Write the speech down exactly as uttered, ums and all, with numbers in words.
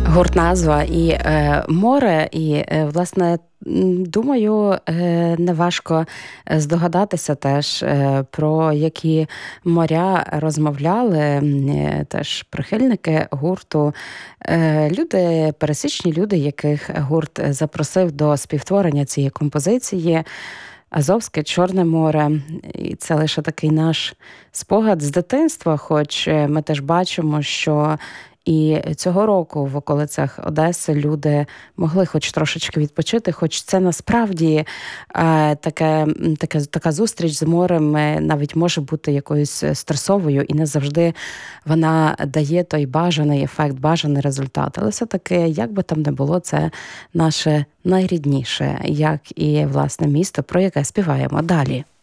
Гурт назва і е, море, і, е, власне, думаю, е, неважко здогадатися теж, е, про які моря розмовляли е, теж прихильники гурту. Е, люди, пересічні люди, яких гурт запросив до співтворення цієї композиції. Азовське, Чорне море. І це лише такий наш спогад з дитинства, хоч ми теж бачимо, що і цього року в околицях Одеси люди могли хоч трошечки відпочити, хоч це насправді е, таке, таке, така зустріч з морем навіть може бути якоюсь стресовою, і не завжди вона дає той бажаний ефект, бажаний результат. Але все-таки, як би там не було, це наше найрідніше, як і, власне, місто, про яке співаємо далі.